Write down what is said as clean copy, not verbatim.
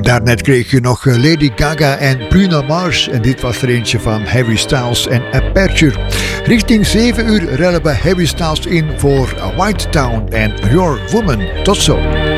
Daarnet kreeg je nog Lady Gaga en Bruno Mars. En dit was er eentje van Harry Styles en Aperture. Richting 7 uur rellen we Harry Styles in voor White Town en Your Woman. Tot zo.